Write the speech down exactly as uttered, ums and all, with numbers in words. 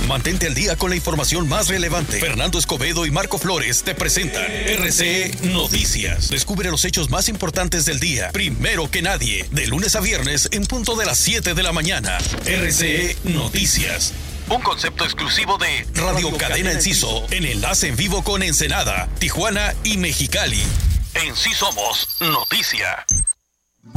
Mantente al día con la información más relevante. Fernando Escobedo y Marco Flores te presentan R C E Noticias. Descubre los hechos más importantes del día, primero que nadie, de lunes a viernes en punto de las siete de la mañana. R C E Noticias. Un concepto exclusivo de Radio Cadena Enciso, en enlace en vivo con Ensenada, Tijuana y Mexicali. En Sí Somos Noticia.